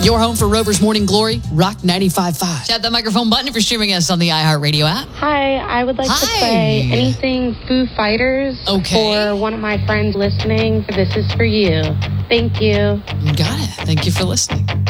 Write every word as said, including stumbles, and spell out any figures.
Your home for Rover's Morning Glory, Rock ninety-five point five. Tap that microphone button if you're streaming us on the iHeartRadio app. Hi, I would like Hi. to play anything Foo Fighters Okay. for one of my friends listening. This is for you. Thank you. You got it. Thank you for listening.